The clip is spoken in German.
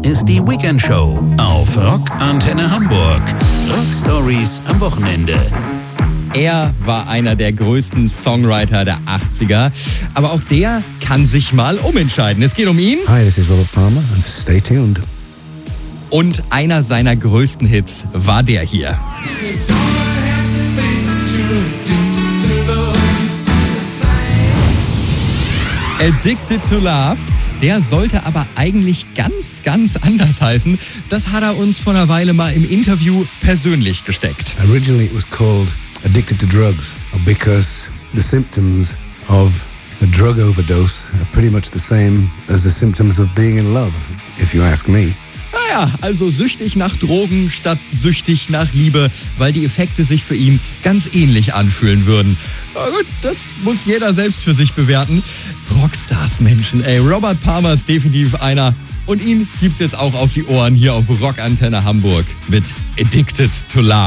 ist die Weekend Show auf Rock Antenne Hamburg. Rock Stories am Wochenende. Er war einer der größten Songwriter der 80er, aber auch der kann sich mal umentscheiden. Es geht um ihn. Hi, this is Robert Palmer and stay tuned. Und einer seiner größten Hits war der hier. Addicted to Love. Der sollte aber eigentlich ganz anders heißen. Das hat er uns vor einer Weile mal im Interview persönlich gesteckt. Originally it was called Addicted to Drugs because the symptoms of a drug overdose are pretty much the same as the symptoms of being in love, if you ask me. Naja, also süchtig nach Drogen statt süchtig nach Liebe, weil die Effekte sich für ihn ganz ähnlich anfühlen würden. Na gut, das muss jeder selbst für sich bewerten. Rockstars, Menschen, ey. Robert Palmer ist definitiv einer. Und ihn gibt's jetzt auch auf die Ohren hier auf Rock Antenne Hamburg mit Addicted to Love.